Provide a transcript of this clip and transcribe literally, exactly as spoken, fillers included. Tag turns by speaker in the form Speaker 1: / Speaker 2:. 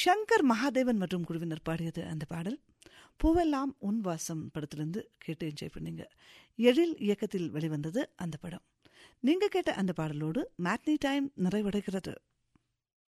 Speaker 1: சங்கர் மகாதேவன் மற்றும் குழுவினர் பாடியது அந்த பாடல். பூவெல்லாம் உன் வாசம் படத்திலிருந்து கேட்டு என்ஜாய் பண்ணீங்க. எழில் இயக்கத்தில் வெளிவந்தது அந்த படம். நீங்க கேட்ட அந்த பாடலோடு மேட்னி டைம் நிறைவடைகிறது.